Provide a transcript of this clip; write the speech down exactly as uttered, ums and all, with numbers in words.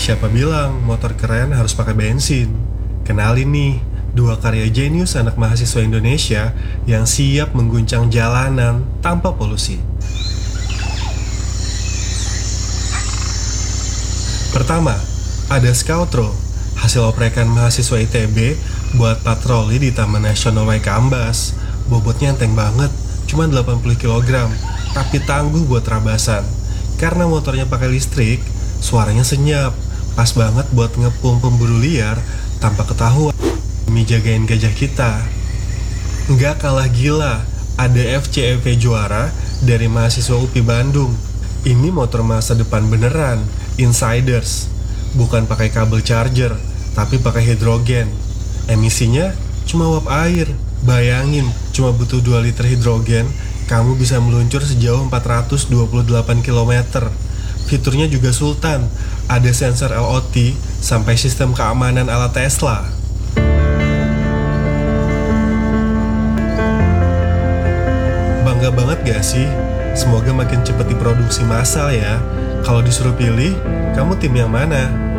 Siapa bilang motor keren harus pakai bensin? Kenalin nih, dua karya jenius anak mahasiswa Indonesia yang siap mengguncang jalanan tanpa polusi. Pertama, ada Scoutro, hasil oprekan mahasiswa I T B buat patroli di Taman Nasional Waikambas. Bobotnya enteng banget, cuma delapan puluh kilogram, tapi tangguh buat rabasan. Karena motornya pakai listrik, suaranya senyap, pas banget buat ngepung pemburu liar tanpa ketahuan demi jagain gajah kita. Nggak kalah gila, ada F C E V juara dari mahasiswa U P I Bandung. Ini motor masa depan beneran, insiders. Bukan pakai kabel charger, tapi pakai hidrogen. Emisinya cuma uap air. Bayangin, cuma butuh dua liter hidrogen, kamu bisa meluncur sejauh empat ratus dua puluh delapan kilometer. Fiturnya juga sultan, ada sensor L O T sampai sistem keamanan ala Tesla. Bangga banget gak sih? Semoga makin cepat diproduksi massal ya. Kalau disuruh pilih, kamu tim yang mana?